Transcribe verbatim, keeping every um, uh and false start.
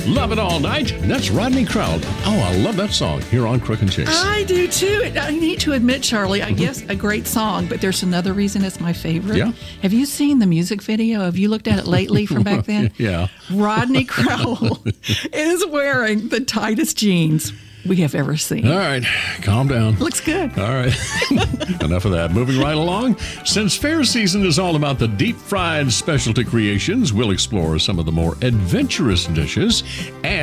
Love It All Night. That's Rodney Crowell. Oh, I love that song here on Crook and Chase. I do too. I need to admit, Charlie, I guess a great song, but there's another reason it's my favorite. Yeah. Have you seen the music video? Have you looked at it lately from back then? Yeah. Rodney Crowell is wearing the tightest jeans we have ever seen. All right, calm down. Looks good. All right, enough of that. Moving right along. Since fair season is all about the deep-fried specialty creations, we'll explore some of the more adventurous dishes and